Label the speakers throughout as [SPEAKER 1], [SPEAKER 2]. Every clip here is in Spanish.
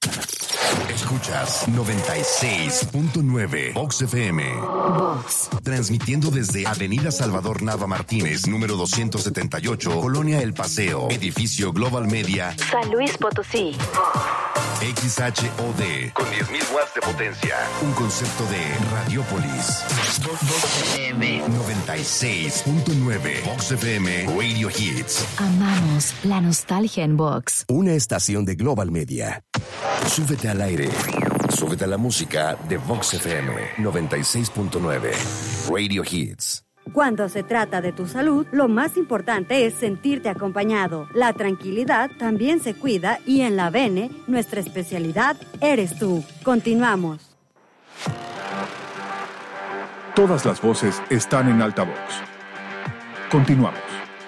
[SPEAKER 1] Escuchas 96.9 Vox FM.
[SPEAKER 2] Vox.
[SPEAKER 1] Transmitiendo desde Avenida Salvador Nava Martínez, número 278, Colonia El Paseo, Edificio Global Media,
[SPEAKER 2] San Luis Potosí.
[SPEAKER 1] XHOD, con 10.000 watts de potencia. Un concepto de Radiopolis.
[SPEAKER 2] Vox FM.
[SPEAKER 1] 96.9 Vox FM Radio Hits.
[SPEAKER 2] Amamos la nostalgia en Vox.
[SPEAKER 1] Una estación de Global Media. Súbete al aire. Súbete a la música de Vox FM 96.9 Radio Hits.
[SPEAKER 3] Cuando se trata de tu salud, lo más importante es sentirte acompañado. La tranquilidad también se cuida y en la Bene, nuestra especialidad eres tú. Continuamos.
[SPEAKER 4] Todas las voces están en altavoz. Continuamos.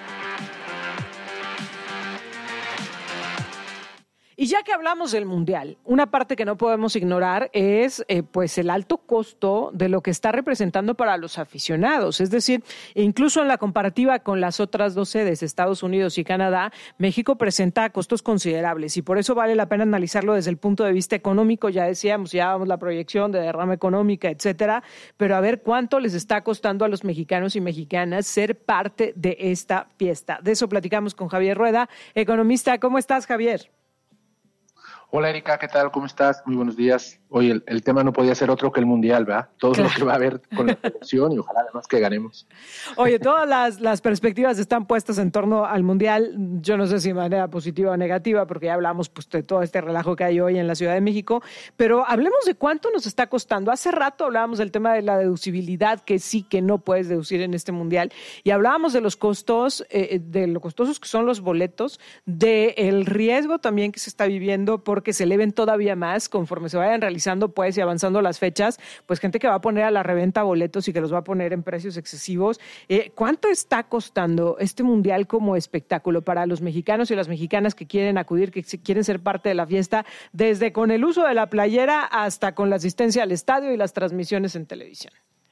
[SPEAKER 5] Y ya que hablamos del Mundial, una parte que no podemos ignorar es pues el alto costo de lo que está representando para los aficionados. Es decir, incluso en la comparativa con las otras dos sedes, Estados Unidos y Canadá, México presenta costos considerables y por eso vale la pena analizarlo desde el punto de vista económico. Ya decíamos, ya vamos la proyección de derrama económica, etcétera, pero a ver cuánto les está costando a los mexicanos y mexicanas ser parte de esta fiesta. De eso platicamos con Javier Rueda, economista. ¿Cómo estás, Javier?
[SPEAKER 6] Hola Erika, ¿qué tal? ¿Cómo estás? Muy buenos días. Oye, el tema no podía ser otro que el Mundial, ¿verdad? Todo claro. Lo que va a haber con la selección y ojalá además que ganemos.
[SPEAKER 5] Oye, todas las perspectivas están puestas en torno al Mundial, yo no sé si de manera positiva o negativa, porque ya hablamos pues, de todo este relajo que hay hoy en la Ciudad de México, pero hablemos de cuánto nos está costando. Hace rato hablábamos del tema de la deducibilidad, que sí, que no puedes deducir en este Mundial, y hablábamos de los costos, de lo costosos que son los boletos, del riesgo también que se está viviendo porque se eleven todavía más conforme se vayan realizando pues y avanzando las fechas, pues gente que va a poner a la reventa boletos y que los va a poner en precios excesivos. ¿Cuánto está costando este Mundial como espectáculo para los mexicanos y las mexicanas que quieren acudir, que quieren ser parte de la fiesta, desde con el uso de la playera hasta con la asistencia al estadio y las transmisiones en televisión?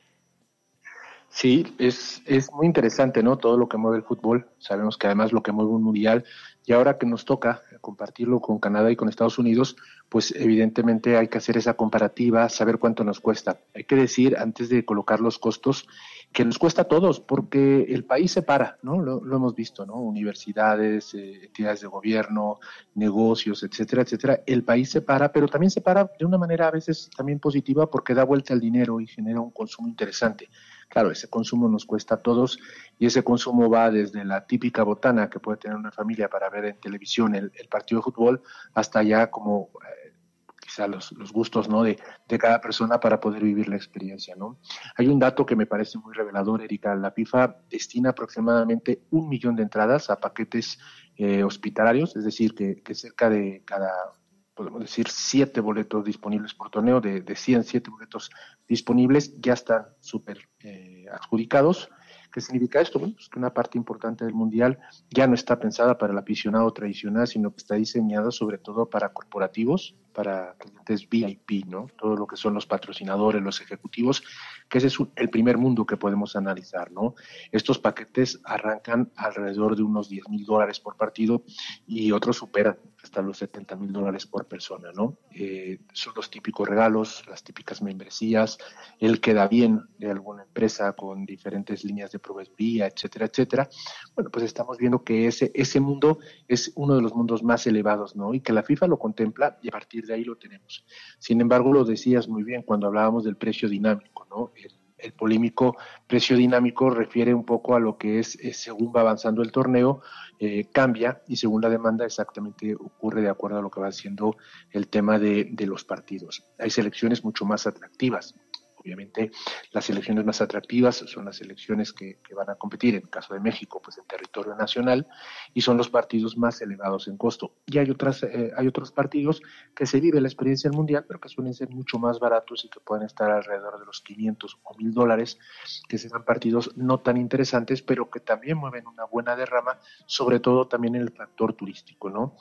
[SPEAKER 6] Sí, es muy interesante, ¿no? Todo lo que mueve el fútbol. Sabemos que además lo que mueve un mundial, y ahora que nos toca compartirlo con Canadá y con Estados Unidos, pues evidentemente hay que hacer esa comparativa, saber cuánto nos cuesta. Hay que decir, antes de colocar los costos, que nos cuesta a todos, porque el país se para, ¿no? Lo hemos visto, ¿no? Universidades, entidades de gobierno, negocios, etcétera, etcétera. El país se para, pero también se para de una manera a veces también positiva porque da vuelta al dinero y genera un consumo interesante. Claro, ese consumo nos cuesta a todos y ese consumo va desde la típica botana que puede tener una familia para ver en televisión el partido de fútbol hasta ya como quizá los gustos, ¿no? de cada persona para poder vivir la experiencia, ¿no? Hay un dato que me parece muy revelador, Erika. La FIFA destina aproximadamente 1 millón de entradas a paquetes hospitalarios, es decir, que cerca de cada, podemos decir, 7 boletos disponibles por torneo, de 107 boletos disponibles, ya están súper adjudicados. ¿Qué significa esto? Bueno, pues que una parte importante del Mundial ya no está pensada para el aficionado tradicional, sino que está diseñada sobre todo para corporativos, para clientes VIP, ¿no? Todo lo que son los patrocinadores, los ejecutivos, que ese es el primer mundo que podemos analizar, ¿no? Estos paquetes arrancan alrededor de unos $10,000 por partido y otros superan hasta los $70,000 por persona, ¿no? Son los típicos regalos, las típicas membresías, el queda bien de alguna empresa con diferentes líneas de proveeduría, etcétera, etcétera. Bueno, pues estamos viendo que ese mundo es uno de los mundos más elevados, ¿no? Y que la FIFA lo contempla y a partir de ahí lo tenemos. Sin embargo, lo decías muy bien cuando hablábamos del precio dinámico, ¿no? El polémico precio dinámico refiere un poco a lo que es según va avanzando el torneo, cambia y según la demanda exactamente ocurre de acuerdo a lo que va siendo el tema de los partidos. Hay selecciones mucho más atractivas. Obviamente las selecciones más atractivas son las selecciones que van a competir, en el caso de México, pues en territorio nacional, y son los partidos más elevados en costo. Y hay otros partidos que se vive la experiencia del Mundial, pero que suelen ser mucho más baratos y que pueden estar alrededor de los $500 o $1,000, que serán partidos no tan interesantes, pero que también mueven una buena derrama, sobre todo también en el factor turístico, ¿no?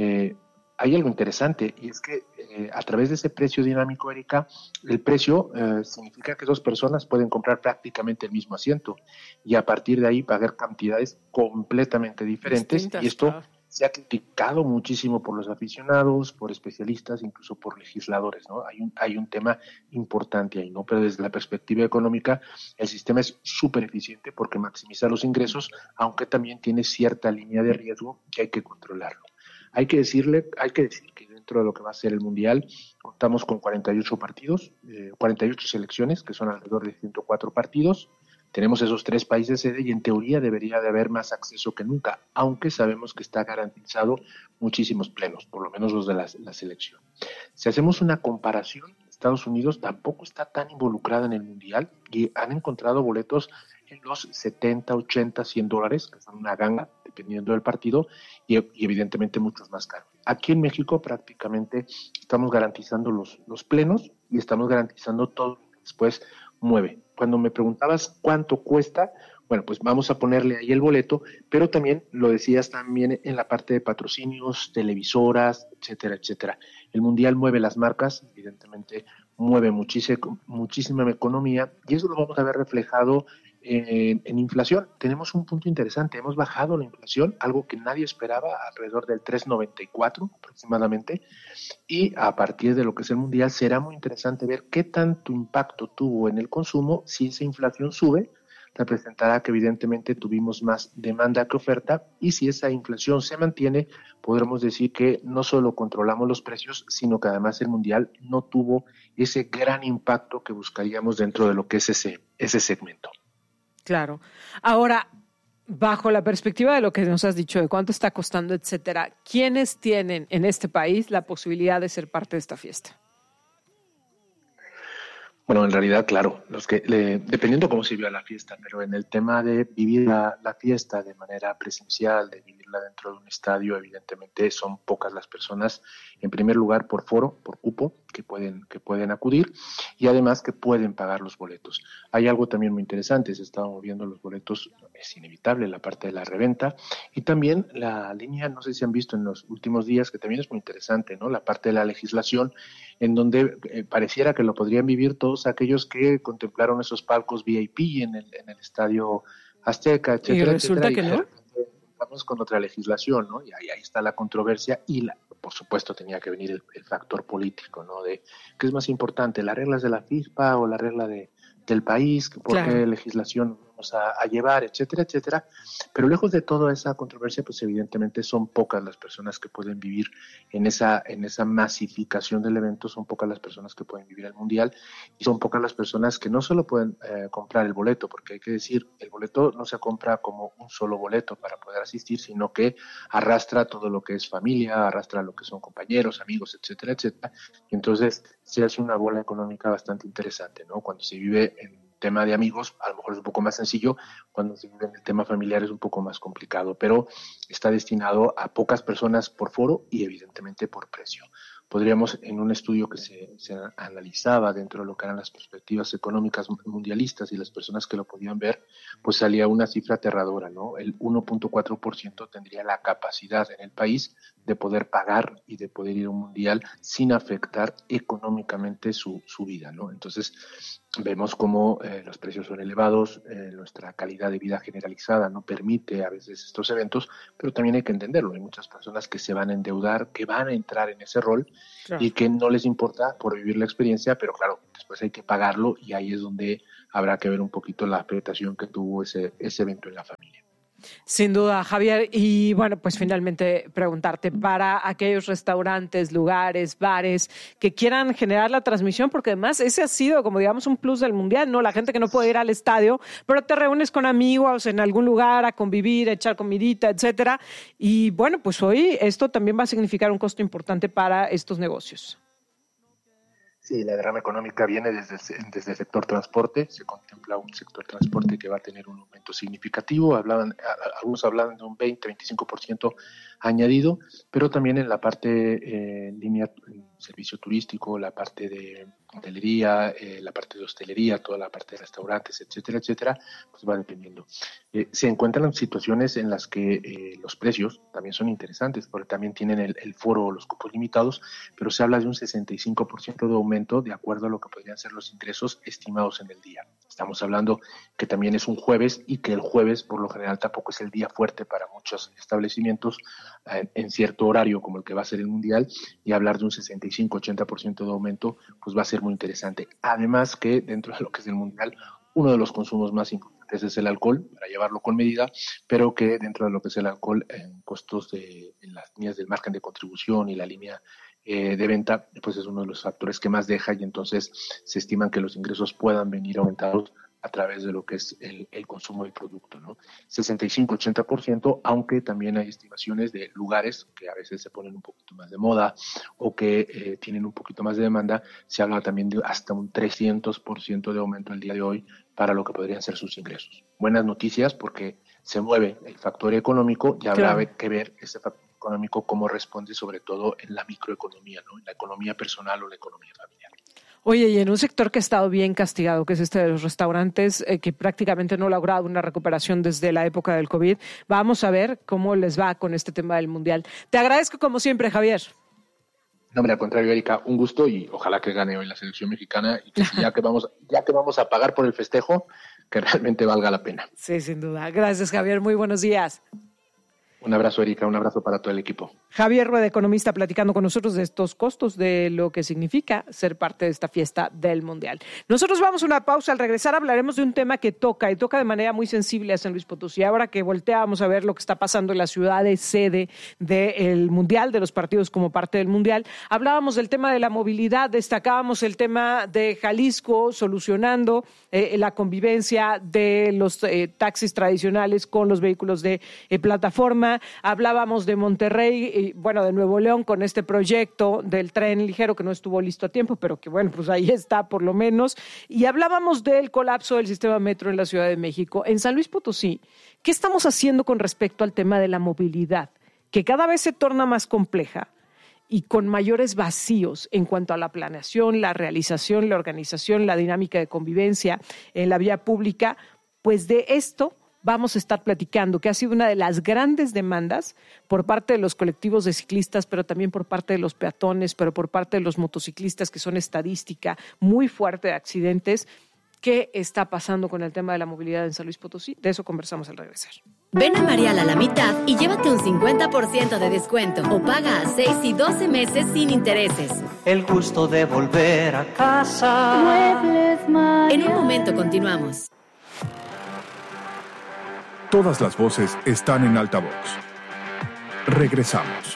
[SPEAKER 6] Hay algo interesante y es que a través de ese precio dinámico, Erika, el precio significa que 2 personas pueden comprar prácticamente el mismo asiento y a partir de ahí pagar cantidades completamente diferentes.
[SPEAKER 5] Distintas,
[SPEAKER 6] y esto
[SPEAKER 5] claro.
[SPEAKER 6] se ha criticado muchísimo por los aficionados, por especialistas, incluso por legisladores, ¿no? Hay un tema importante ahí, ¿no? Pero desde la perspectiva económica, el sistema es súper eficiente porque maximiza los ingresos, aunque también tiene cierta línea de riesgo que hay que controlarlo. Hay que decir que dentro de lo que va a ser el Mundial, contamos con 48 partidos, 48 selecciones, que son alrededor de 104 partidos. Tenemos esos 3 países sede y en teoría debería de haber más acceso que nunca, aunque sabemos que está garantizado muchísimos plenos, por lo menos los de la selección. Si hacemos una comparación, Estados Unidos tampoco está tan involucrada en el Mundial y han encontrado boletos en los 70, 80, $100, que son una ganga, dependiendo del partido, y evidentemente muchos más caros. Aquí en México prácticamente estamos garantizando los plenos y estamos garantizando todo lo que después mueve. Cuando me preguntabas cuánto cuesta, bueno, pues vamos a ponerle ahí el boleto, pero también lo decías también en la parte de patrocinios, televisoras, etcétera, etcétera. El Mundial mueve las marcas, evidentemente mueve muchísima economía y eso lo vamos a ver reflejado en inflación. Tenemos un punto interesante, hemos bajado la inflación, algo que nadie esperaba, alrededor del 3.94 aproximadamente, y a partir de lo que es el Mundial será muy interesante ver qué tanto impacto tuvo en el consumo. Si esa inflación sube, representará que evidentemente tuvimos más demanda que oferta, y si esa inflación se mantiene, podremos decir que no solo controlamos los precios, sino que además el Mundial no tuvo ese gran impacto que buscaríamos dentro de lo que es ese segmento.
[SPEAKER 5] Claro. Ahora, bajo la perspectiva de lo que nos has dicho, de cuánto está costando, etcétera, ¿quiénes tienen en este país la posibilidad de ser parte de esta fiesta?
[SPEAKER 6] Bueno, en realidad, claro, dependiendo cómo se viva la fiesta, pero en el tema de vivir la fiesta de manera presencial, de vivirla dentro de un estadio, evidentemente son pocas las personas, en primer lugar por foro, por cupo, que pueden acudir y además que pueden pagar los boletos. Hay algo también muy interesante, se estaban moviendo los boletos, es inevitable la parte de la reventa y también la línea, no sé si han visto en los últimos días, que también es muy interesante, ¿no? La parte de la legislación, en donde pareciera que lo podrían vivir todos aquellos que contemplaron esos palcos VIP en el Estadio Azteca, etcétera.
[SPEAKER 5] Y resulta que no.
[SPEAKER 6] Vamos con otra legislación, ¿no? Y ahí está la controversia y por supuesto tenía que venir el factor político, ¿no? De qué es más importante, las reglas de la FIFA o la regla del país, por qué
[SPEAKER 5] Claro.
[SPEAKER 6] legislación vamos a llevar, etcétera, etcétera. Pero lejos de toda esa controversia, pues evidentemente son pocas las personas que pueden vivir en esa masificación del evento, son pocas las personas que pueden vivir el Mundial y son pocas las personas que no solo pueden comprar el boleto, porque hay que decir, el boleto no se compra como un solo boleto para poder asistir, sino que arrastra todo lo que es familia, arrastra lo que son compañeros, amigos, etcétera, etcétera. Y entonces se hace una bola económica bastante interesante, ¿no? Cuando se vive en tema de amigos, a lo mejor es un poco más sencillo, cuando se vive en el tema familiar es un poco más complicado, pero está destinado a pocas personas por foro y evidentemente por precio. Podríamos, en un estudio que se analizaba dentro de lo que eran las perspectivas económicas mundialistas y las personas que lo podían ver, pues salía una cifra aterradora, ¿no? El 1.4% tendría la capacidad en el país de poder pagar y de poder ir a un mundial sin afectar económicamente su vida, ¿no? Entonces, vemos cómo los precios son elevados, nuestra calidad de vida generalizada no permite a veces estos eventos, pero también hay que entenderlo. Hay muchas personas que se van a endeudar, que van a entrar en ese rol, claro, y que no les importa por vivir la experiencia, pero claro, después hay que pagarlo y ahí es donde habrá que ver un poquito la afectación que tuvo ese evento en la familia.
[SPEAKER 5] Sin duda, Javier. Y bueno, pues finalmente preguntarte para aquellos restaurantes, lugares, bares que quieran generar la transmisión, porque además ese ha sido como digamos un plus del Mundial, ¿no? La gente que no puede ir al estadio, pero te reúnes con amigos en algún lugar a convivir, a echar comidita, etcétera. Y bueno, pues hoy esto también va a significar un costo importante para estos negocios.
[SPEAKER 6] Sí, la derrama económica viene desde el sector transporte. Se contempla un sector transporte que va a tener un aumento significativo. Algunos hablan de un 20-25% añadido, pero también en la parte línea servicio turístico, la parte de hotelería, la parte de hostelería, toda la parte de restaurantes, etcétera, etcétera, pues va dependiendo. Se encuentran situaciones en las que los precios también son interesantes, porque también tienen el foro, los cupos limitados, pero se habla de un 65% de aumento de acuerdo a lo que podrían ser los ingresos estimados en el día. Estamos hablando que también es un jueves y que el jueves por lo general tampoco es el día fuerte para muchos establecimientos en cierto horario como el que va a ser el Mundial, y hablar de un 65-80% de aumento pues va a ser muy interesante. Además que dentro de lo que es el Mundial, uno de los consumos más importantes es el alcohol, para llevarlo con medida, pero que dentro de lo que es el alcohol, en costos en las líneas del margen de contribución y la línea de venta, pues es uno de los factores que más deja, y entonces se estiman que los ingresos puedan venir aumentados a través de lo que es el consumo del producto, ¿no? 65-80%, aunque también hay estimaciones de lugares que a veces se ponen un poquito más de moda o que tienen un poquito más de demanda. Se habla también de hasta un 300% de aumento el día de hoy para lo que podrían ser sus ingresos. Buenas noticias porque se mueve el factor económico y habrá que ver ese factor económico cómo responde sobre todo en la microeconomía, ¿no? En la economía personal o la economía familiar.
[SPEAKER 5] Oye, y en un sector que ha estado bien castigado, que es este de los restaurantes, que prácticamente no ha logrado una recuperación desde la época del COVID, vamos a ver cómo les va con este tema del Mundial. Te agradezco como siempre, Javier.
[SPEAKER 6] No, hombre, al contrario, Erika, un gusto y ojalá que gane hoy la selección mexicana y que ya que vamos a pagar por el festejo, que realmente valga la pena.
[SPEAKER 5] Sí, sin duda. Gracias, Javier. Muy buenos días.
[SPEAKER 6] Un abrazo, Erika, un abrazo para todo el equipo.
[SPEAKER 5] Javier Rueda, economista, platicando con nosotros de estos costos, de lo que significa ser parte de esta fiesta del Mundial. Nosotros vamos a una pausa. Al regresar hablaremos de un tema que toca de manera muy sensible a San Luis Potosí. Ahora que volteamos a ver lo que está pasando en la ciudad de sede del Mundial, de los partidos como parte del Mundial, hablábamos del tema de la movilidad, destacábamos el tema de Jalisco solucionando la convivencia de los taxis tradicionales con los vehículos de plataforma. Hablábamos de Monterrey, de Nuevo León con este proyecto del tren ligero que no estuvo listo a tiempo, pero que pues ahí está por lo menos. Y hablábamos del colapso del sistema metro en la Ciudad de México. En San Luis Potosí, ¿qué estamos haciendo con respecto al tema de la movilidad? Que cada vez se torna más compleja y con mayores vacíos en cuanto a la planeación, la realización, la organización, la dinámica de convivencia en la vía pública. Pues de esto vamos a estar platicando, que ha sido una de las grandes demandas por parte de los colectivos de ciclistas, pero también por parte de los peatones, pero por parte de los motociclistas, que son estadística muy fuerte de accidentes. ¿Qué está pasando con el tema de la movilidad en San Luis Potosí? De eso conversamos al regresar.
[SPEAKER 7] Ven a Marial a la mitad y llévate un 50% de descuento o paga a 6 y 12 meses sin intereses.
[SPEAKER 8] El gusto de volver a casa.
[SPEAKER 7] Muebles Marial. En un momento continuamos.
[SPEAKER 4] Todas las voces están en altavoz. Regresamos.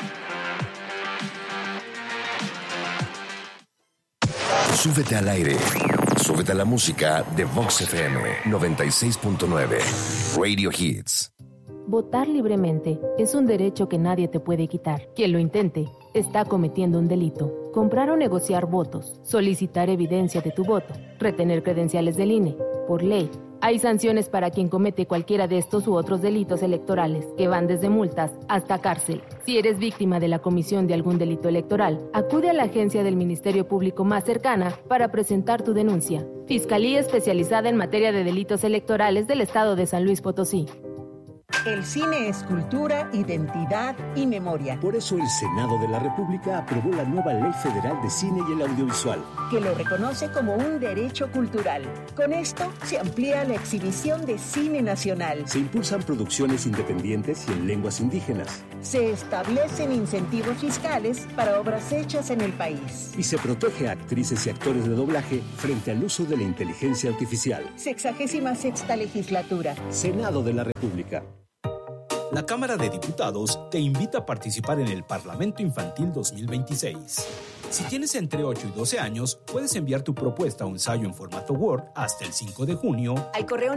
[SPEAKER 1] Súbete al aire. Súbete a la música de Vox FM 96.9. Radio Hits.
[SPEAKER 9] Votar libremente es un derecho que nadie te puede quitar. Quien lo intente está cometiendo un delito. Comprar o negociar votos, solicitar evidencia de tu voto, retener credenciales del INE. Por ley, hay sanciones para quien comete cualquiera de estos u otros delitos electorales, que van desde multas hasta cárcel. Si eres víctima de la comisión de algún delito electoral, acude a la agencia del Ministerio Público más cercana para presentar tu denuncia. Fiscalía Especializada en Materia de Delitos Electorales del Estado de San Luis Potosí.
[SPEAKER 10] El cine es cultura, identidad y memoria.
[SPEAKER 11] Por eso el Senado de la República aprobó la nueva Ley Federal de Cine y el Audiovisual,
[SPEAKER 10] que lo reconoce como un derecho cultural. Con esto se amplía la exhibición de cine nacional.
[SPEAKER 11] Se impulsan producciones independientes y en lenguas indígenas.
[SPEAKER 10] Se establecen incentivos fiscales para obras hechas en el país.
[SPEAKER 11] Y se protege a actrices y actores de doblaje frente al uso de la inteligencia artificial.
[SPEAKER 10] 66ª legislatura.
[SPEAKER 11] Senado de la República.
[SPEAKER 12] La Cámara de Diputados te invita a participar en el Parlamento Infantil 2026. Si tienes entre 8 y 12 años, puedes enviar tu propuesta o ensayo en formato Word hasta el 5 de junio
[SPEAKER 13] al correo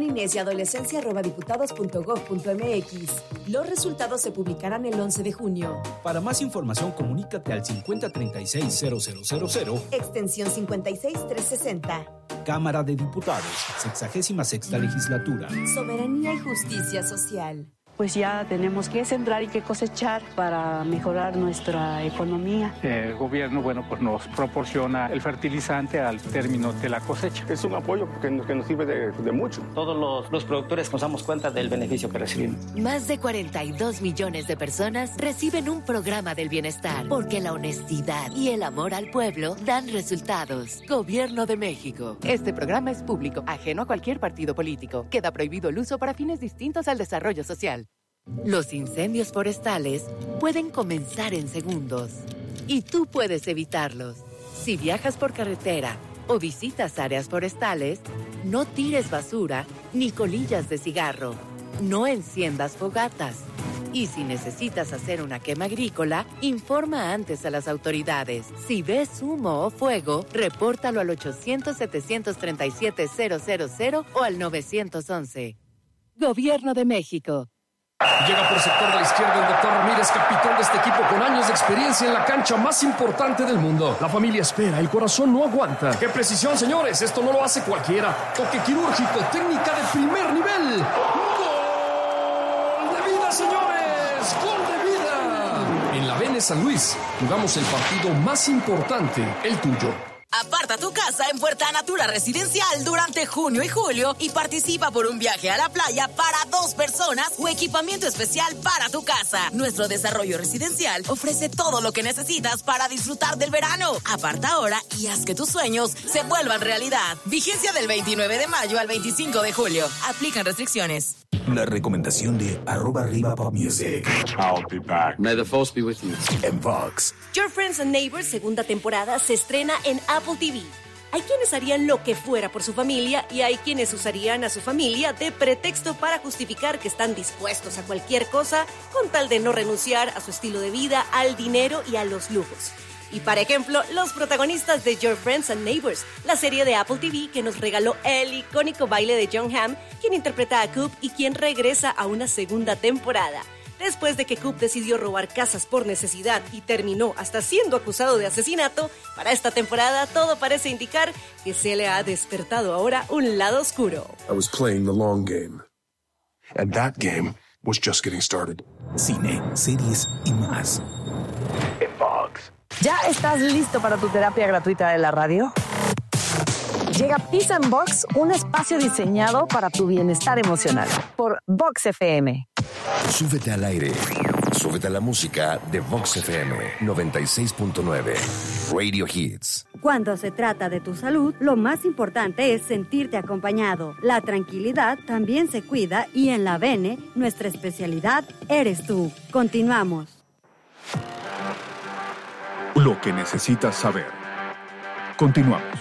[SPEAKER 13] ninesyadolescencia@diputados.gov.mx. Los resultados se publicarán el 11 de junio.
[SPEAKER 12] Para más información, comunícate al 5036-0000,
[SPEAKER 13] extensión 56360.
[SPEAKER 12] Cámara de Diputados, 66ª legislatura.
[SPEAKER 13] Soberanía y justicia social.
[SPEAKER 14] Pues ya tenemos que sembrar y que cosechar para mejorar nuestra economía.
[SPEAKER 15] El gobierno, pues nos proporciona el fertilizante al término de la cosecha.
[SPEAKER 16] Es un apoyo que nos sirve de mucho.
[SPEAKER 17] Todos los productores nos damos cuenta del beneficio que recibimos.
[SPEAKER 7] Más de 42 millones de personas reciben un programa del bienestar, porque la honestidad y el amor al pueblo dan resultados. Gobierno de México.
[SPEAKER 18] Este programa es público, ajeno a cualquier partido político. Queda prohibido el uso para fines distintos al desarrollo social.
[SPEAKER 7] Los incendios forestales pueden comenzar en segundos y tú puedes evitarlos. Si viajas por carretera o visitas áreas forestales, no tires basura ni colillas de cigarro. No enciendas fogatas. Y si necesitas hacer una quema agrícola, informa antes a las autoridades. Si ves humo o fuego, repórtalo al 800-737-000 o al 911. Gobierno de México.
[SPEAKER 19] Llega por sector de la izquierda el doctor Ramírez, capitán de este equipo con años de experiencia en la cancha más importante del mundo. La familia espera, el corazón no aguanta. ¡Qué precisión, señores! Esto no lo hace cualquiera. Toque quirúrgico, técnica de primer nivel. ¡Gol de vida, señores! ¡Gol de vida! En la Vene San Luis jugamos el partido más importante, el tuyo.
[SPEAKER 20] Aparta tu casa en Puerta Natura Residencial durante junio y julio y participa por un viaje a la playa para 2 personas o equipamiento especial para tu casa. Nuestro desarrollo residencial ofrece todo lo que necesitas para disfrutar del verano. Aparta ahora y haz que tus sueños se vuelvan realidad. Vigencia del 29 de mayo al 25 de julio. Aplican restricciones.
[SPEAKER 1] La recomendación de @RivaPopMusic.
[SPEAKER 21] I'll be back.
[SPEAKER 1] May the force be with you. En Vox.
[SPEAKER 22] Your Friends and Neighbors, segunda temporada, se estrena en Apple TV. Hay quienes harían lo que fuera por su familia y hay quienes usarían a su familia de pretexto para justificar que están dispuestos a cualquier cosa con tal de no renunciar a su estilo de vida, al dinero y a los lujos. Y para ejemplo, los protagonistas de Your Friends and Neighbors, la serie de Apple TV que nos regaló el icónico baile de Jon Hamm, quien interpreta a Coop y quien regresa a una segunda temporada. Después de que Coop decidió robar casas por necesidad y terminó hasta siendo acusado de asesinato, para esta temporada todo parece indicar que se le ha despertado ahora un lado oscuro.
[SPEAKER 1] I was playing the long game. And that game was just getting started. Cine, series y más. En Vox.
[SPEAKER 23] ¿Ya estás listo para tu terapia gratuita de la radio? Llega Peace and Vox, un espacio diseñado para tu bienestar emocional, por Vox FM.
[SPEAKER 1] Súbete al aire. Súbete a la música de Vox FM 96.9. Radio Hits.
[SPEAKER 3] Cuando se trata de tu salud, lo más importante es sentirte acompañado. La tranquilidad también se cuida y en la Vene, nuestra especialidad eres tú. Continuamos.
[SPEAKER 4] Lo que necesitas saber. Continuamos.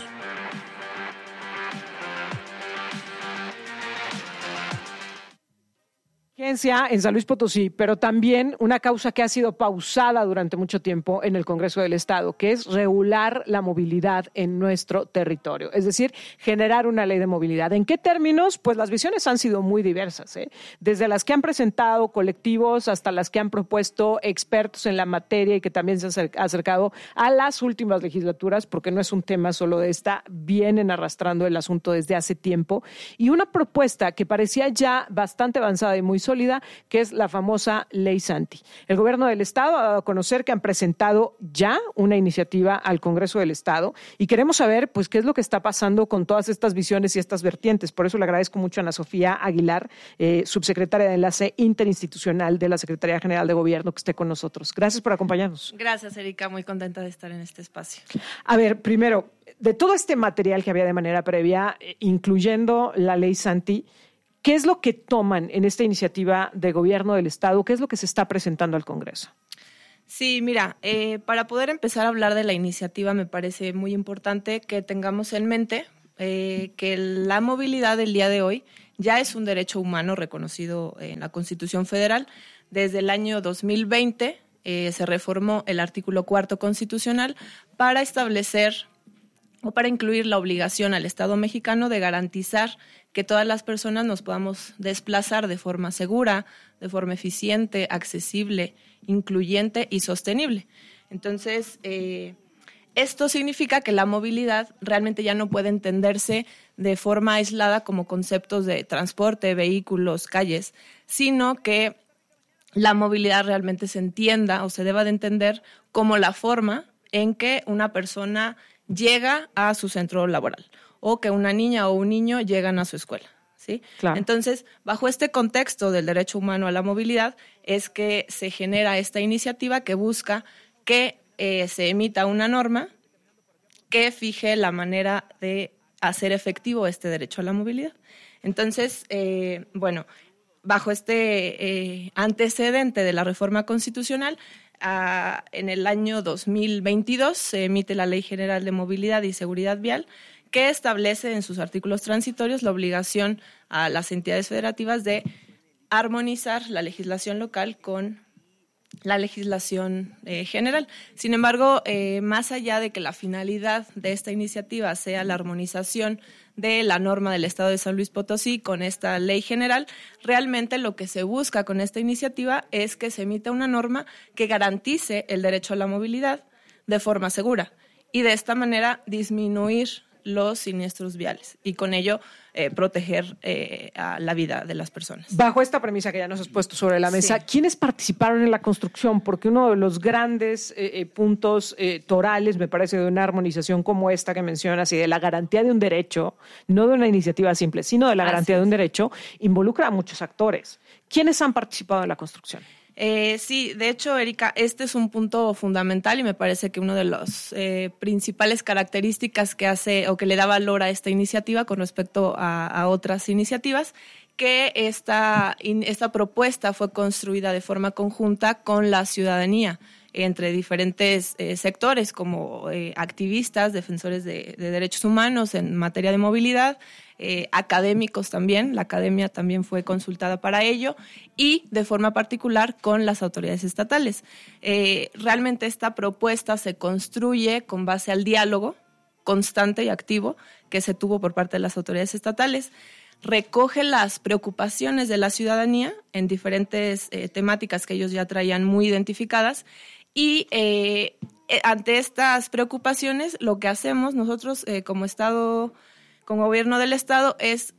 [SPEAKER 5] En San Luis Potosí, pero también una causa que ha sido pausada durante mucho tiempo en el Congreso del Estado, que es regular la movilidad en nuestro territorio, es decir, generar una ley de movilidad. ¿En qué términos? Pues las visiones han sido muy diversas, desde las que han presentado colectivos hasta las que han propuesto expertos en la materia y que también se han acercado a las últimas legislaturas, porque no es un tema solo de esta, vienen arrastrando el asunto desde hace tiempo, y una propuesta que parecía ya bastante avanzada y muy sólida, que es la famosa Ley Santi. El gobierno del Estado ha dado a conocer que han presentado ya una iniciativa al Congreso del Estado y queremos saber pues qué es lo que está pasando con todas estas visiones y estas vertientes. Por eso le agradezco mucho a Ana Sofía Aguilar, subsecretaria de Enlace Interinstitucional de la Secretaría General de Gobierno, que esté con nosotros. Gracias por acompañarnos.
[SPEAKER 24] Gracias, Erika. Muy contenta de estar en este espacio.
[SPEAKER 5] A ver, primero, de todo este material que había de manera previa, incluyendo la Ley Santi, ¿qué es lo que toman en esta iniciativa de gobierno del Estado? ¿Qué es lo que se está presentando al Congreso?
[SPEAKER 24] Sí, mira, para poder empezar a hablar de la iniciativa me parece muy importante que tengamos en mente que la movilidad del día de hoy ya es un derecho humano reconocido en la Constitución Federal. Desde el año 2020 se reformó el artículo 4 constitucional para establecer o para incluir la obligación al Estado mexicano de garantizar que todas las personas nos podamos desplazar de forma segura, de forma eficiente, accesible, incluyente y sostenible. Entonces, esto significa que la movilidad realmente ya no puede entenderse de forma aislada como conceptos de transporte, vehículos, calles, sino que la movilidad realmente se entienda o se deba de entender como la forma en que una persona llega a su centro laboral o que una niña o un niño llegan a su escuela, ¿sí?
[SPEAKER 5] Claro.
[SPEAKER 24] Entonces, bajo este contexto del derecho humano a la movilidad es que se genera esta iniciativa que busca que se emita una norma que fije la manera de hacer efectivo este derecho a la movilidad. Entonces, bajo este antecedente de la reforma constitucional, en el año 2022 se emite la Ley General de Movilidad y Seguridad Vial, que establece en sus artículos transitorios la obligación a las entidades federativas de armonizar la legislación local con la legislación general. Sin embargo, más allá de que la finalidad de esta iniciativa sea la armonización de la norma del Estado de San Luis Potosí con esta ley general, realmente lo que se busca con esta iniciativa es que se emita una norma que garantice el derecho a la movilidad de forma segura y de esta manera disminuir los siniestros viales y con ello proteger a la vida de las personas.
[SPEAKER 5] Bajo esta premisa que ya nos has puesto sobre la mesa, sí, ¿quiénes participaron en la construcción? Porque uno de los grandes puntos torales, me parece, de una armonización como esta que mencionas y de la garantía de un derecho, no de una iniciativa simple, sino de la garantía de un derecho, involucra a muchos actores. ¿Quiénes han participado en la construcción?
[SPEAKER 24] Sí, de hecho, Erika, este es un punto fundamental y me parece que una de las principales características que hace o que le da valor a esta iniciativa con respecto a otras iniciativas, que esta propuesta fue construida de forma conjunta con la ciudadanía, entre diferentes sectores como activistas, defensores de derechos humanos en materia de movilidad, académicos también, la academia también fue consultada para ello y de forma particular con las autoridades estatales. Realmente esta propuesta se construye con base al diálogo constante y activo que se tuvo por parte de las autoridades estatales, recoge las preocupaciones de la ciudadanía en diferentes temáticas que ellos ya traían muy identificadas y ante estas preocupaciones lo que hacemos nosotros como Estado, como gobierno del Estado, es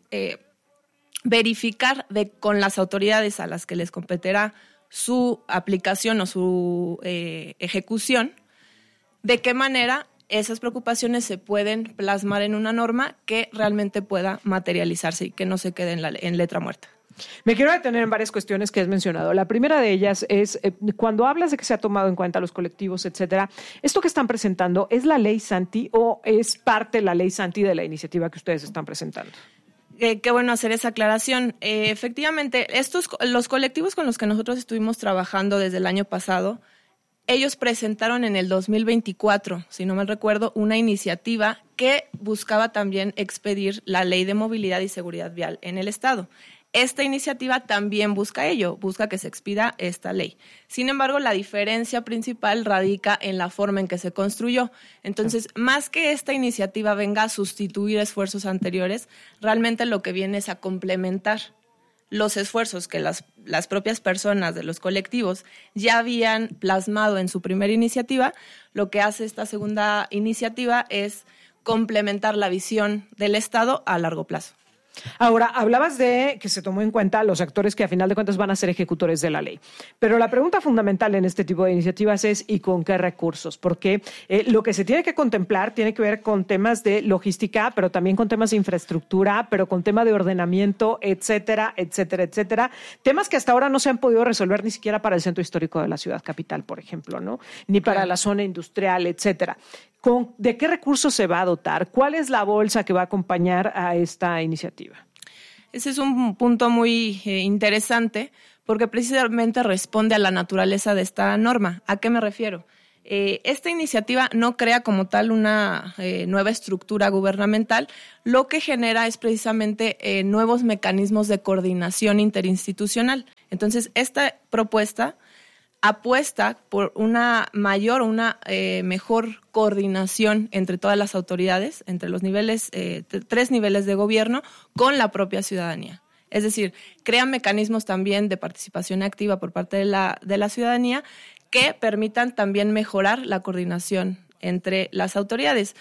[SPEAKER 24] verificar con las autoridades a las que les competirá su aplicación o su ejecución, de qué manera esas preocupaciones se pueden plasmar en una norma que realmente pueda materializarse y que no se quede en letra muerta.
[SPEAKER 5] Me quiero detener en varias cuestiones que has mencionado. La primera de ellas es, cuando hablas de que se ha tomado en cuenta los colectivos, etcétera, ¿esto que están presentando es la ley Santi o es parte de la ley Santi de la iniciativa que ustedes están presentando?
[SPEAKER 24] Qué bueno hacer esa aclaración. Efectivamente, los colectivos con los que nosotros estuvimos trabajando desde el año pasado, ellos presentaron en el 2024, si no mal recuerdo, una iniciativa que buscaba también expedir la Ley de Movilidad y Seguridad Vial en el Estado. Esta iniciativa también busca ello, busca que se expida esta ley. Sin embargo, la diferencia principal radica en la forma en que se construyó. Entonces, más que esta iniciativa venga a sustituir esfuerzos anteriores, realmente lo que viene es a complementar los esfuerzos que las propias personas de los colectivos ya habían plasmado en su primera iniciativa. Lo que hace esta segunda iniciativa es complementar la visión del Estado a largo plazo.
[SPEAKER 5] Ahora, hablabas de que se tomó en cuenta los actores que a final de cuentas van a ser ejecutores de la ley. Pero la pregunta fundamental en este tipo de iniciativas es ¿y con qué recursos? Porque lo que se tiene que contemplar tiene que ver con temas de logística, pero también con temas de infraestructura, pero con tema de ordenamiento, etcétera, etcétera, etcétera. Temas que hasta ahora no se han podido resolver ni siquiera para el centro histórico de la ciudad capital, por ejemplo, ¿no? Ni para la zona industrial, etcétera. ¿De qué recursos se va a dotar? ¿Cuál es la bolsa que va a acompañar a esta iniciativa?
[SPEAKER 24] Ese es un punto muy interesante porque precisamente responde a la naturaleza de esta norma. ¿A qué me refiero? Esta iniciativa no crea como tal una nueva estructura gubernamental, lo que genera es precisamente nuevos mecanismos de coordinación interinstitucional. Entonces, esta propuesta apuesta por una mayor o una mejor coordinación entre todas las autoridades, entre los niveles, 3 niveles de gobierno, con la propia ciudadanía. Es decir, crea mecanismos también de participación activa por parte de la ciudadanía que permitan también mejorar la coordinación entre las autoridades.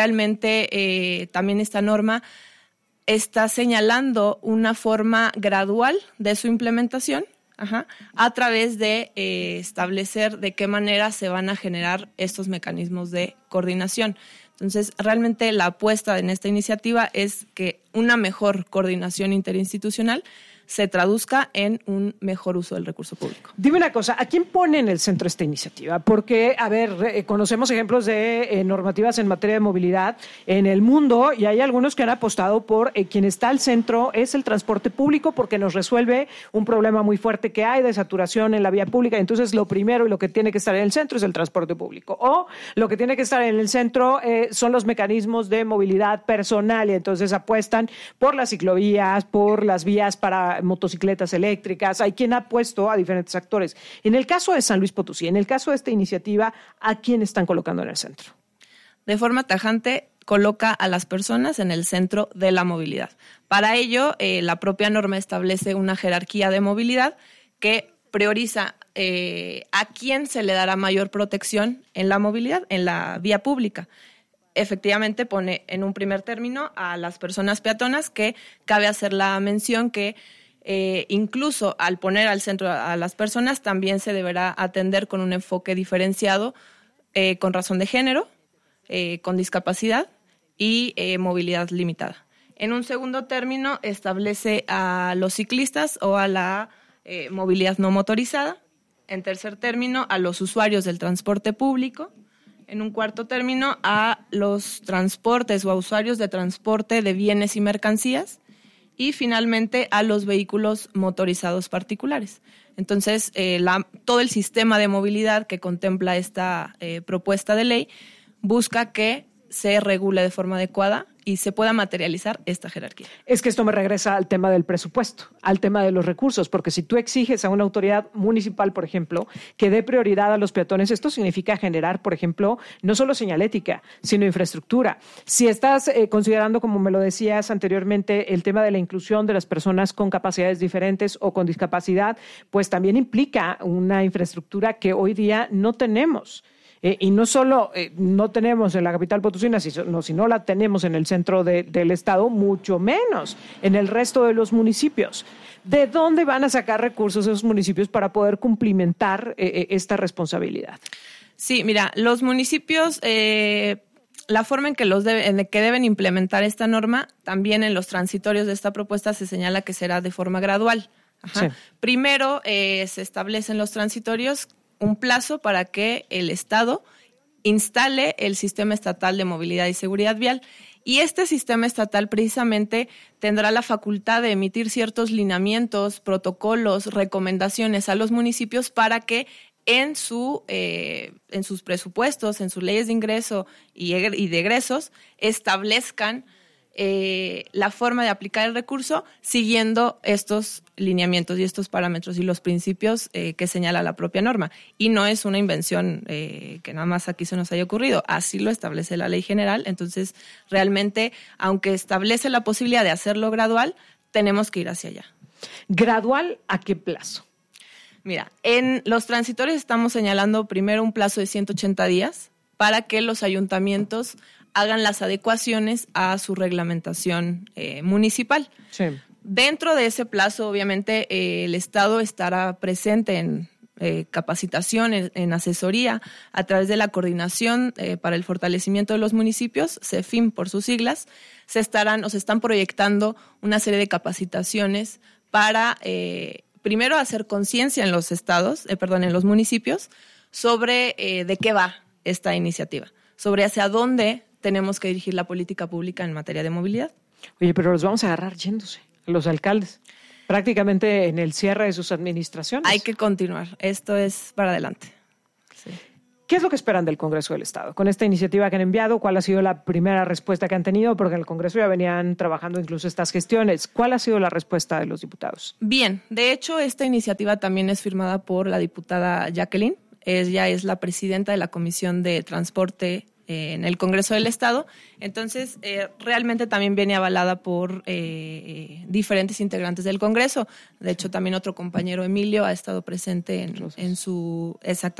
[SPEAKER 24] Realmente también esta norma está señalando una forma gradual de su implementación, a través de establecer de qué manera se van a generar estos mecanismos de coordinación. Entonces, realmente la apuesta en esta iniciativa es que una mejor coordinación interinstitucional se traduzca en un mejor uso del recurso público.
[SPEAKER 5] Dime una cosa, ¿a quién pone en el centro esta iniciativa? Porque, a ver, conocemos ejemplos de normativas en materia de movilidad en el mundo y hay algunos que han apostado por quien está al centro es el transporte público porque nos resuelve un problema muy fuerte que hay de saturación en la vía pública. Entonces, lo primero y lo que tiene que estar en el centro es el transporte público. O lo que tiene que estar en el centro son los mecanismos de movilidad personal y entonces apuestan por las ciclovías, por las vías para motocicletas eléctricas, hay quien ha puesto a diferentes actores. En el caso de San Luis Potosí, en el caso de esta iniciativa, ¿a quién están colocando en el centro?
[SPEAKER 24] De forma tajante, coloca a las personas en el centro de la movilidad. Para ello, la propia norma establece una jerarquía de movilidad que prioriza a quién se le dará mayor protección en la movilidad, en la vía pública. Efectivamente, pone en un primer término a las personas peatonas, que cabe hacer la mención que incluso al poner al centro a las personas también se deberá atender con un enfoque diferenciado con razón de género, con discapacidad y movilidad limitada. En un segundo término establece a los ciclistas o a la movilidad no motorizada. En tercer término a los usuarios del transporte público. En un cuarto término a los transportes o a usuarios de transporte de bienes y mercancías. Y finalmente a los vehículos motorizados particulares. Entonces, todo el sistema de movilidad que contempla esta propuesta de ley busca que se regule de forma adecuada y se pueda materializar esta jerarquía.
[SPEAKER 5] Es que esto me regresa al tema del presupuesto, al tema de los recursos, porque si tú exiges a una autoridad municipal, por ejemplo, que dé prioridad a los peatones, esto significa generar, por ejemplo, no solo señalética, sino infraestructura. Si estás considerando, como me lo decías anteriormente, el tema de la inclusión de las personas con capacidades diferentes o con discapacidad, pues también implica una infraestructura que hoy día no tenemos. Y no solo no tenemos en la capital potosina, sino si no la tenemos en el centro del estado, mucho menos en el resto de los municipios. ¿De dónde van a sacar recursos esos municipios para poder cumplimentar esta responsabilidad?
[SPEAKER 24] Sí, mira, los municipios, la forma en que deben implementar esta norma, también en los transitorios de esta propuesta se señala que será de forma gradual. Sí. Primero se establecen los transitorios un plazo para que el Estado instale el Sistema Estatal de Movilidad y Seguridad Vial. Y este sistema estatal precisamente tendrá la facultad de emitir ciertos lineamientos, protocolos, recomendaciones a los municipios para que en sus presupuestos, en sus leyes de ingreso y de egresos, establezcan la forma de aplicar el recurso siguiendo estos lineamientos y estos parámetros y los principios que señala la propia norma. Y no es una invención que nada más aquí se nos haya ocurrido, así lo establece la ley general. Entonces, realmente, aunque establece la posibilidad de hacerlo gradual, tenemos que ir hacia allá.
[SPEAKER 5] ¿Gradual a qué plazo?
[SPEAKER 24] Mira, en los transitorios estamos señalando primero un plazo de 180 días para que los ayuntamientos hagan las adecuaciones a su reglamentación municipal. Sí. Dentro de ese plazo, obviamente, el Estado estará presente en capacitación, en asesoría, a través de la Coordinación para el Fortalecimiento de los Municipios, CEFIM por sus siglas. Se están proyectando una serie de capacitaciones para, primero, hacer conciencia en los en los municipios sobre de qué va esta iniciativa, sobre hacia dónde tenemos que dirigir la política pública en materia de movilidad.
[SPEAKER 5] Oye, pero los vamos a agarrar yéndose, los alcaldes, prácticamente en el cierre de sus administraciones.
[SPEAKER 24] Hay que continuar, esto es para adelante. Sí.
[SPEAKER 5] ¿Qué es lo que esperan del Congreso del Estado? Con esta iniciativa que han enviado, ¿cuál ha sido la primera respuesta que han tenido? Porque en el Congreso ya venían trabajando incluso estas gestiones. ¿Cuál ha sido la respuesta de los diputados?
[SPEAKER 24] Bien, de hecho, esta iniciativa también es firmada por la diputada Jacqueline. Ella es la presidenta de la Comisión de Transporte en el Congreso del Estado. Entonces, realmente también viene avalada por diferentes integrantes del Congreso. De hecho, también otro compañero, Emilio, ha estado presente en su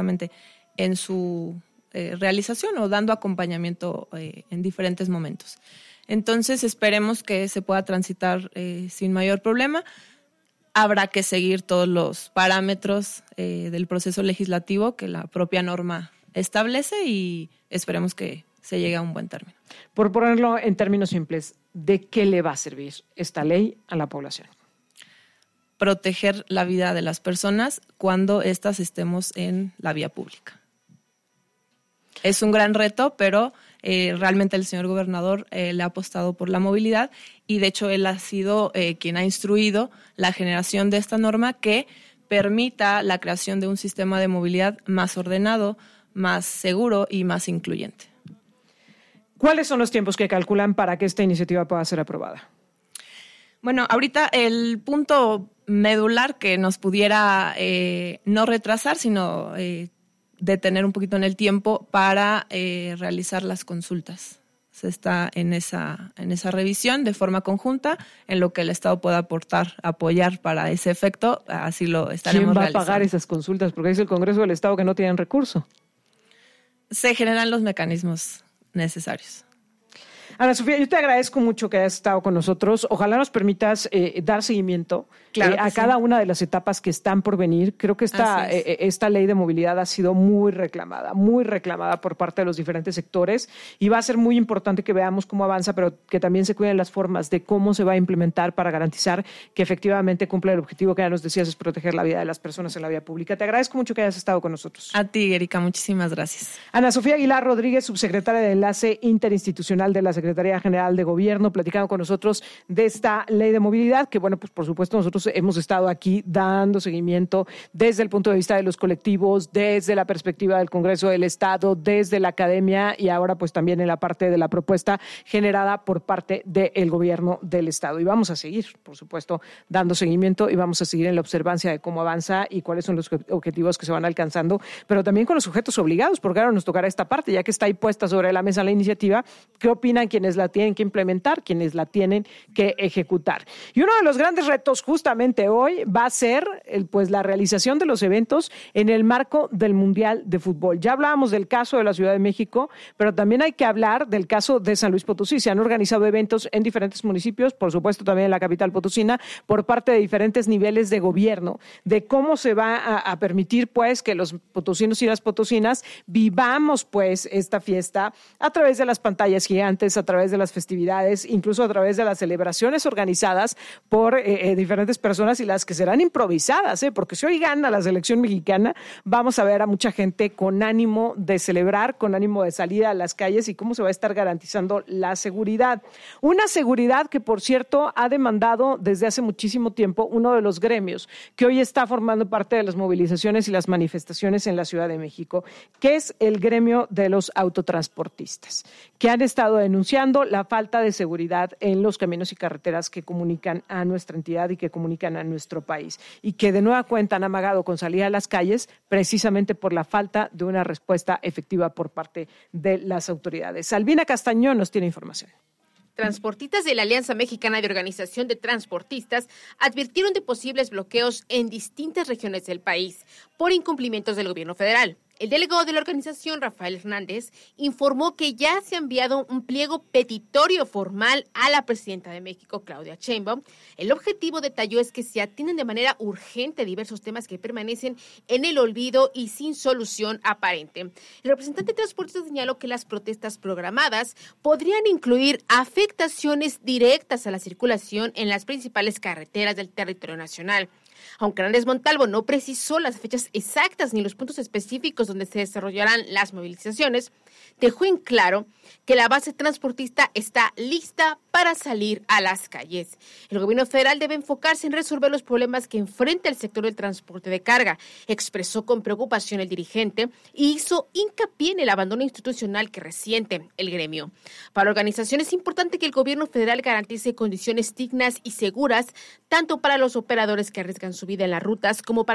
[SPEAKER 24] realización o dando acompañamiento en diferentes momentos. Entonces, esperemos que se pueda transitar sin mayor problema. habrá que seguir todos los parámetros del proceso legislativo que la propia norma establece y esperemos que se llegue a un buen término.
[SPEAKER 5] Por ponerlo en términos simples, ¿de qué le va a servir esta ley a la población?
[SPEAKER 24] Proteger la vida de las personas cuando éstas estemos en la vía pública. Es un gran reto, pero realmente el señor gobernador le ha apostado por la movilidad y de hecho él ha sido quien ha instruido la generación de esta norma que permita la creación de un sistema de movilidad más ordenado, más seguro y más incluyente.
[SPEAKER 5] ¿Cuáles son los tiempos que calculan para que esta iniciativa pueda ser aprobada?
[SPEAKER 24] Bueno, ahorita el punto medular que nos pudiera no retrasar, sino detener un poquito en el tiempo para realizar las consultas. Se está en esa revisión de forma conjunta, en lo que el Estado pueda apoyar para ese efecto, así lo estaremos realizando.
[SPEAKER 5] ¿Quién va a pagar esas consultas? Porque dice el Congreso del Estado que no tienen recurso.
[SPEAKER 24] Se generan los mecanismos necesarios.
[SPEAKER 5] Ana Sofía, yo te agradezco mucho que hayas estado con nosotros. Ojalá nos permitas dar seguimiento a cada una de las etapas que están por venir. Creo que esta ley de movilidad ha sido muy reclamada por parte de los diferentes sectores y va a ser muy importante que veamos cómo avanza, pero que también se cuiden las formas de cómo se va a implementar para garantizar que efectivamente cumple el objetivo que ya nos decías, es proteger la vida de las personas en la vía pública. Te agradezco mucho que hayas estado con nosotros.
[SPEAKER 24] A ti, Erika, muchísimas gracias.
[SPEAKER 5] Ana Sofía Aguilar Rodríguez, subsecretaria de Enlace Interinstitucional de la Secretaría General de Gobierno, platicando con nosotros de esta ley de movilidad, que bueno, pues por supuesto nosotros hemos estado aquí dando seguimiento desde el punto de vista de los colectivos, desde la perspectiva del Congreso del Estado, desde la academia y ahora pues también en la parte de la propuesta generada por parte del Gobierno del Estado. Y vamos a seguir, por supuesto, dando seguimiento y vamos a seguir en la observancia de cómo avanza y cuáles son los objetivos que se van alcanzando, pero también con los sujetos obligados, porque ahora nos tocará esta parte, ya que está ahí puesta sobre la mesa la iniciativa. ¿Qué opinan quienes la tienen que implementar, quienes la tienen que ejecutar? Y uno de los grandes retos justamente hoy va a ser pues la realización de los eventos en el marco del Mundial de Fútbol. Ya hablábamos del caso de la Ciudad de México, pero también hay que hablar del caso de San Luis Potosí. Se han organizado eventos en diferentes municipios, por supuesto también en la capital potosina, por parte de diferentes niveles de gobierno, de cómo se va a permitir pues que los potosinos y las potosinas vivamos pues esta fiesta a través de las pantallas gigantes, a través de las festividades, incluso a través de las celebraciones organizadas por diferentes personas y las que serán improvisadas, porque si hoy gana la selección mexicana, vamos a ver a mucha gente con ánimo de celebrar, con ánimo de salir a las calles y cómo se va a estar garantizando la seguridad. Una seguridad que, por cierto, ha demandado desde hace muchísimo tiempo uno de los gremios que hoy está formando parte de las movilizaciones y las manifestaciones en la Ciudad de México, que es el gremio de los autotransportistas, que han estado denunciando la falta de seguridad en los caminos y carreteras que comunican a nuestra entidad y que comunican a nuestro país, y que de nueva cuenta han amagado con salir a las calles precisamente por la falta de una respuesta efectiva por parte de las autoridades. Albina Castañón nos tiene información.
[SPEAKER 2] Transportistas de la Alianza Mexicana de Organización de Transportistas advirtieron de posibles bloqueos en distintas regiones del país por incumplimientos del gobierno federal. El delegado de la organización, Rafael Hernández, informó que ya se ha enviado un pliego petitorio formal a la presidenta de México, Claudia Sheinbaum. El objetivo, detalló, es que se atienden de manera urgente diversos temas que permanecen en el olvido y sin solución aparente. El representante de transportistas señaló que las protestas programadas podrían incluir afectaciones directas a la circulación en las principales carreteras del territorio nacional. Aunque Hernández Montalvo no precisó las fechas exactas ni los puntos específicos donde se desarrollarán las movilizaciones, dejó en claro que la base transportista está lista para salir a las calles. El gobierno federal debe enfocarse en resolver los problemas que enfrenta el sector del transporte de carga, expresó con preocupación el dirigente y hizo hincapié en el abandono institucional que resiente el gremio. Para la organización es importante que el gobierno federal garantice condiciones dignas y seguras tanto para los operadores que arriesgan su vida en las rutas como para